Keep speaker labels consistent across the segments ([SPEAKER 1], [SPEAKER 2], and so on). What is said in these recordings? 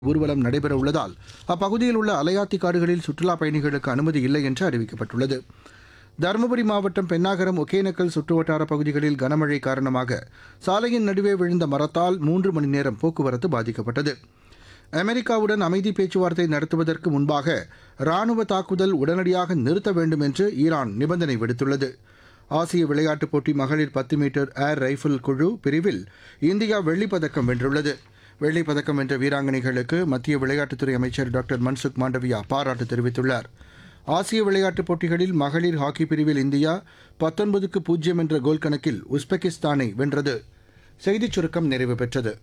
[SPEAKER 1] ஊர்வலம் நடைபெற உள்ளதால் அப்பகுதியில் உள்ள அலையாத்தி காடுகளில் சுற்றுலாப் பயணிகளுக்கு அனுமதி இல்லை என்று அறிவிக்கப்பட்டுள்ளது. தருமபுரி மாவட்டம் பென்னாகரம், ஒகேனக்கல் சுற்றுவட்டார பகுதிகளில் கனமழை காரணமாக சாலையின் நடுவே விழுந்த மரத்தால் 3 மணி நேரம் போக்குவரத்து பாதிக்கப்பட்டது. அமெரிக்காவுடன் அமைதி பேச்சுவார்த்தை நடத்துவதற்கு முன்பாக ராணுவ தாக்குதல் உடனடியாக நிறுத்த வேண்டும் என்று ஈரான் நிபந்தனை விடுத்துள்ளது. ஆசிய விளையாட்டுப் போட்டி மகளிர் 10 மீட்டர் ஏர் ரைஃபிள் குழு பிரிவில் இந்தியா வெள்ளிப்பதக்கம் வென்றுள்ளது. வெள்ளிப்பதக்கம் வென்ற வீராங்கனைகளுக்கு மத்திய விளையாட்டுத்துறை அமைச்சர் டாக்டர் மன்சுக் மாண்டவியா பாராட்டு தெரிவித்துள்ளார். ஆசிய விளையாட்டுப் போட்டிகளில் மகளிர் ஹாக்கி பிரிவில் இந்தியா 19-0 என்ற கோல் கணக்கில் உஸ்பெகிஸ்தானை வென்றது. செய்திச் சுருக்கம் நிறைவு பெற்றது.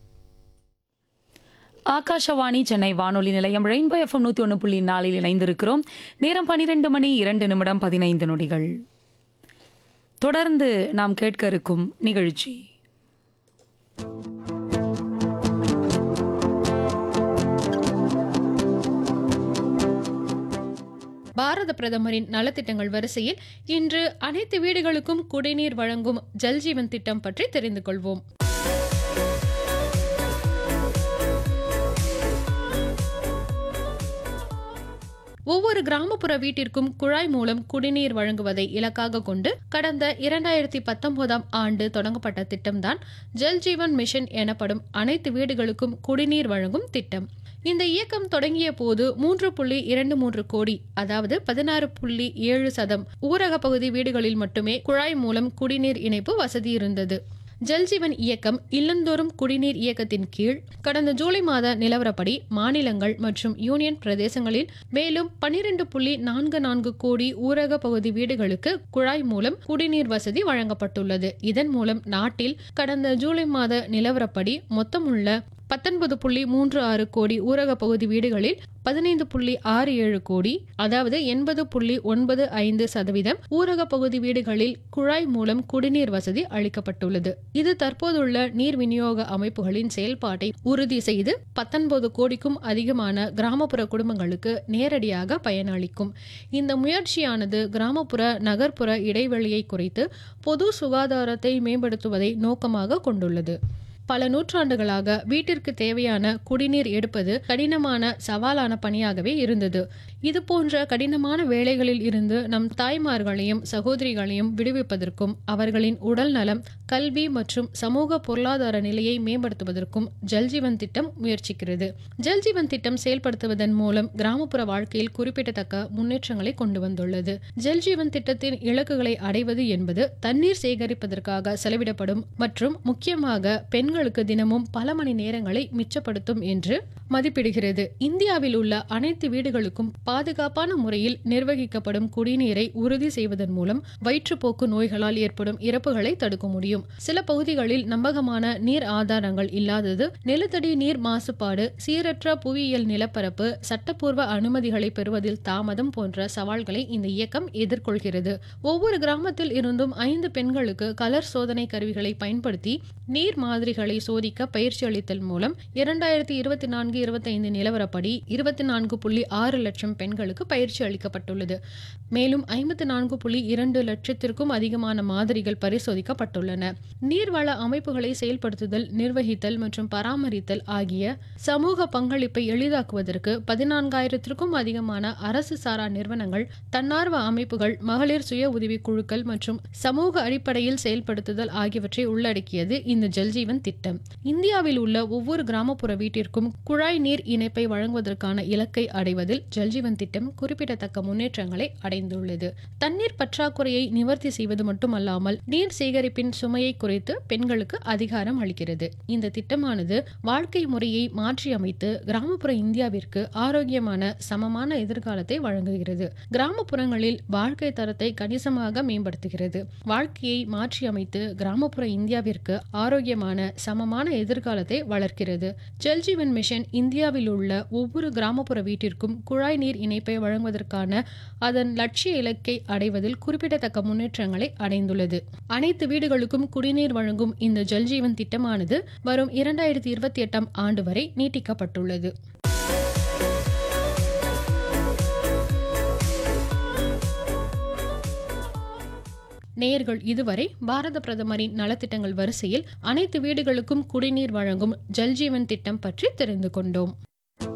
[SPEAKER 2] ஆகாஷவாணி சென்னை வானொலி நிலையம் ரெயின்போ எஃப்எம் 101.4 இணைந்திருக்கிறோம். நேரம் 12 மணி 2 நிமிடம் 15 நொடிகள். தொடர்ந்து நாம் கேட்க இருக்கும் நிகழ்ச்சி
[SPEAKER 3] பாரத பிரதமரின் நலத்திட்டங்கள் வரிசையில் இன்று அனைத்து வீடுகளுக்கும் குடிநீர் வழங்கும் ஜல்ஜீவன் திட்டம் பற்றி தெரிந்து கொள்வோம். ஒவ்வொரு கிராமப்புற வீட்டிற்கும் குழாய் மூலம் குடிநீர் வழங்குவதை இலக்காக கொண்டு கடந்த 2019ஆம் ஆண்டு தொடங்கப்பட்ட திட்டம்தான் ஜல்ஜீவன் மிஷன் எனப்படும் அனைத்து வீடுகளுக்கும் குடிநீர் வழங்கும் திட்டம். இந்த இயக்கம் தொடங்கிய போது 3.23 கோடி, அதாவது 16.7% ஊரக பகுதி வீடுகளில் மட்டுமே குழாய் மூலம் குடிநீர் இணைப்பு வசதி இருந்தது. ஜல்ஜீவன் இயக்கம் இல்லந்தோறும் குடிநீர் இயக்கத்தின் கீழ் கடந்த ஜூலை மாத நிலவரப்படி மாநிலங்கள் மற்றும் யூனியன் பிரதேசங்களில் மேலும் 12.44 கோடி ஊரக பகுதி வீடுகளுக்கு குழாய் மூலம் குடிநீர் வசதி வழங்கப்பட்டுள்ளது. இதன் மூலம் நாட்டில் கடந்த ஜூலை மாத நிலவரப்படி மொத்தமுள்ள 19.36 கோடி ஊரக பகுதி வீடுகளில் 15.67 கோடி, அதாவது 80.95% ஊரக பகுதி வீடுகளில் குழாய் மூலம் குடிநீர் வசதி அளிக்கப்பட்டுள்ளது. இது தற்போதுள்ள நீர் விநியோக அமைப்புகளின் செயல்பாட்டை உறுதி செய்து 19 கோடிக்கும் அதிகமான கிராமப்புற குடும்பங்களுக்கு நேரடியாக பயனளிக்கும். இந்த முயற்சியானது கிராமப்புற நகர்ப்புற இடைவெளியை குறைத்து பொது சுகாதாரத்தை மேம்படுத்துவதை நோக்கமாக கொண்டுள்ளது. பல நூற்றாண்டுகளாக வீட்டிற்கு தேவையான குடிநீர் எடுப்பது கடினமான சவாலான பணியாகவே இருந்தது. இது போன்ற கடினமான வேலைகளில் இருந்து நம் தாய்மார்களையும் சகோதரிகளையும் விடுவிப்பதற்கும் அவர்களின் உடல் நலம், கல்வி மற்றும் சமூக பொருளாதார நிலையை மேம்படுத்துவதற்கும் ஜல்ஜீவன் திட்டம் முயற்சிக்கிறது. ஜல்ஜீவன் திட்டம் செயல்படுத்துவதன் மூலம் கிராமப்புற வாழ்க்கையில் குறிப்பிடத்தக்க முன்னேற்றங்களை கொண்டு வந்துள்ளது. ஜல்ஜீவன் திட்டத்தின் இலக்குகளை அடைவது என்பது தண்ணீர் சேகரிப்பதற்காக செலவிடப்படும் மற்றும் முக்கியமாக பெண்களுக்கு தினமும் பல மணி நேரங்களை மிச்சப்படுத்தும் என்று மதிப்பிடுகிறது. இந்தியாவில் உள்ள அனைத்து வீடுகளுக்கும் பாதுகாப்பான முறையில் நிர்வகிக்கப்படும் குடிநீரை உறுதி செய்வதன் மூலம் வயிற்றுப்போக்கு நோய்களால் ஏற்படும் இறப்புகளை தடுக்க முடியும். சில பகுதிகளில் நம்பகமான நீர் ஆதாரங்கள் இல்லாதது, நிலத்தடி நீர் மாசுபாடு, சீரற்ற புவியியல் நிலப்பரப்பு, சட்டப்பூர்வ அனுமதிகளை பெறுவதில் தாமதம் போன்ற சவால்களை இந்த இயக்கம் எதிர்கொள்கிறது. ஒவ்வொரு கிராமத்தில் இருந்தும் 5 பெண்களுக்கு கலர் சோதனை கருவிகளை பயன்படுத்தி நீர் மாதிரிகளை சோதிக்க பயிற்சி அளித்தல் மூலம் 2024-25 நிலவரப்படி 24.6 லட்சம் பெண்களுக்கு பயிற்சி அளிக்கப்பட்டுள்ளது. மேலும் 54.2 லட்சத்திற்கும் அதிகமான மாதிரிகள் பரிசோதிக்கப்பட்டுள்ளன. நீர்வள அமைப்புகளை செயல்படுத்துதல், நிர்வகித்தல் மற்றும் பராமரித்தல் ஆகிய சமூக பங்களிப்பை எளிதாக்குவதற்கு 14,000த்திற்கும் அதிகமான அரசு சாரா நிறுவனங்கள், தன்னார்வ அமைப்புகள், மகளிர் சுய உதவி குழுக்கள் மற்றும் சமூக அடிப்படையில் செயல்படுத்துதல் ஆகியவற்றை உள்ளடக்கியது இந்த ஜல்ஜீவன் திட்டம். இந்தியாவில் உள்ள ஒவ்வொரு கிராமப்புற வீட்டிற்கும் குழாய் நீர் இணைப்பை வழங்குவதற்கான இலக்கை அடைவதில் ஜல்ஜீவன் திட்டம் குறிப்பிடத்தக்க முன்னேற்றங்களை அடைந்துள்ளது. தண்ணீர் பற்றாக்குறையை நிவர்த்தி செய்வது மட்டுமல்லாமல் நீர் சேகரிப்பின் சுமையை குறைத்து பெண்களுக்கு அதிகாரம் அளிக்கிறது. இந்த திட்டமானது வாழ்க்கை முறையை மாற்றியமைத்து கிராமப்புற இந்தியாவிற்கு ஆரோக்கியமான சமமான எதிர்காலத்தை வழங்குகிறது. கிராமப்புறங்களில் வாழ்க்கை தரத்தை கணிசமாக மேம்படுத்துகிறது. வாழ்க்கையை மாற்றியமைத்து கிராமப்புற இந்தியாவிற்கு ஆரோக்கியமான சமமான எதிர்காலத்தை வளர்க்கிறது. ஜல்ஜீவன் மிஷன் இந்தியாவில் உள்ள ஒவ்வொரு கிராமப்புற வீட்டிற்கும் குழாய் நீர் இணைப்பை வழங்குவதற்கான அதன் லட்சிய இலக்கை அடைவதில் குறிப்பிடத்தக்க முன்னேற்றங்களை அடைந்துள்ளது. அனைத்து வீடுகளுக்கும் குடிநீர் வழங்கும் இந்த ஜல்ஜீவன் திட்டமானது வரும் 2028ஆம் ஆண்டு வரை நீட்டிக்கப்பட்டுள்ளது. நேயர்கள் இதுவரை பாரத பிரதமரின் நலத்திட்டங்கள் வரிசையில் அனைத்து வீடுகளுக்கும் குடிநீர் வழங்கும் ஜல்ஜீவன் திட்டம் பற்றி தெரிந்து கொண்டோம்.